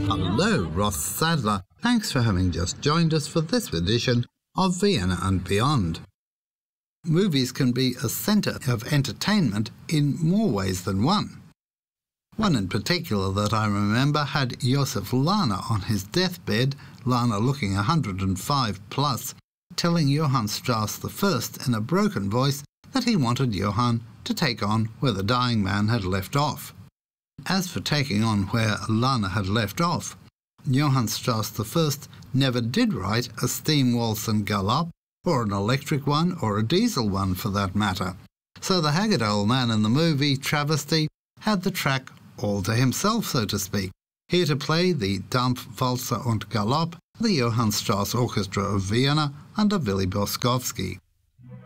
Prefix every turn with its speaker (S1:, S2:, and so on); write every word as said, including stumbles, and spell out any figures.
S1: Hello, Ross Sadler. Thanks for having just joined us for this edition of Vienna and Beyond. Movies can be a centre of entertainment in more ways than one. One in particular that I remember had Josef Lana on his deathbed, Lana looking one hundred and five plus, telling Johann Strauss the First in a broken voice that he wanted Johann to take on where the dying man had left off. As for taking on where Lana had left off, Johann Strauss the First never did write a steam waltz and galop, or an electric one, or a diesel one for that matter. So the haggard old man in the movie Travesty had the track all to himself, so to speak. Here to play the Dampf, Walzer und Galopp, the Johann Strauss Orchestra of Vienna under Willy Boskowski.